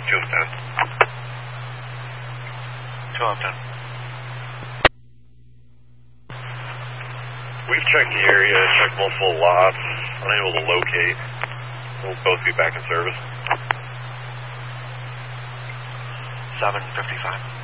2 of 10. 2 of 10. We've checked the area, checked multiple lots, unable to locate. We'll both be back in service. 7:55.